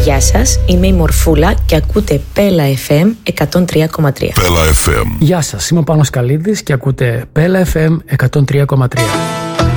Γεια σας, είμαι η Μορφούλα και ακούτε Πέλα FM 103,3. Πέλα FM. Γεια σας, είμαι ο Πάνος Καλίδης και ακούτε Πέλα FM 103,3.